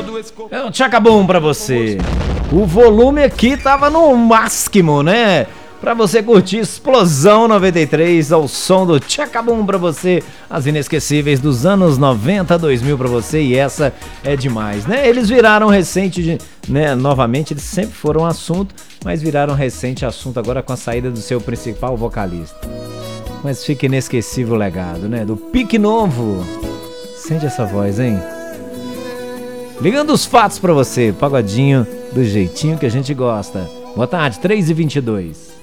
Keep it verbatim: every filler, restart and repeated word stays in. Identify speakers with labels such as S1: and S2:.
S1: É um tchacabum pra você. O volume aqui tava no máximo, né? Pra você curtir Explosão noventa e três ao som do tchacabum pra você. As inesquecíveis dos anos noventa, dois mil pra você. E essa é demais, né? Eles viraram recente, de, né? Novamente, eles sempre foram assunto, mas viraram recente assunto agora com a saída do seu principal vocalista. Mas fica inesquecível o legado, né? Do Pique Novo. Sente essa voz, hein? Ligando os fatos pra você. Pagodinho do jeitinho que a gente gosta. Boa tarde, três e vinte e dois.